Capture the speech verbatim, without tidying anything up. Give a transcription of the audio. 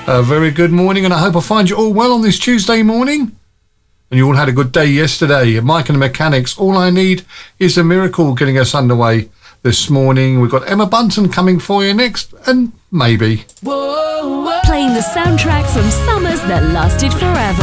A very good morning, and I hope I find you all well on this Tuesday morning. And you all had a good day yesterday. Mike and the Mechanics, All I Need Is a Miracle, getting us underway this morning. We've got Emma Bunton coming for you next, and maybe. Whoa, whoa. Playing the soundtrack from summers that lasted forever.